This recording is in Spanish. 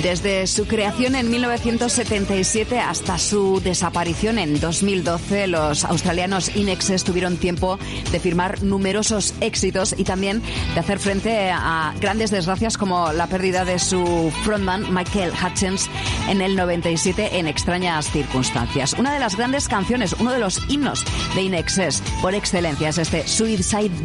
Desde su creación en 1977 hasta su desaparición en 2012, los australianos In Excess tuvieron tiempo de firmar numerosos éxitos y también de hacer frente a grandes desgracias como la pérdida de su frontman Michael Hutchence en el 97 en extrañas circunstancias. Una de las grandes canciones, uno de los himnos de In Excess por excelencia es este Suicide